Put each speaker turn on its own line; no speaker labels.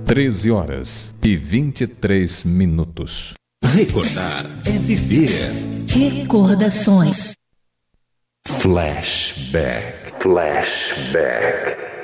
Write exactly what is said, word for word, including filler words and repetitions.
treze horas e vinte e três minutos.
Recordar é viver.
Recordações.
Flashback. Flashback.